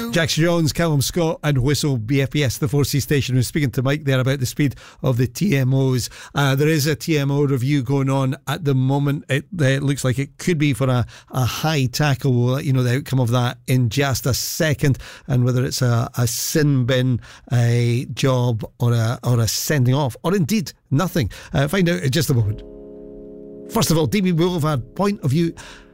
Jackson Jones, Callum Scott and Whistle BFBS, the 4C station. We're speaking to Mike there about the speed of the TMOs. There is a TMO review going on at the moment. It looks like it could be for a high tackle. We'll let you know the outcome of that in just a second, and whether it's a sin bin, a job or a sending off, or indeed nothing. Find out in just a moment. First of all, DB Boulevard point of view.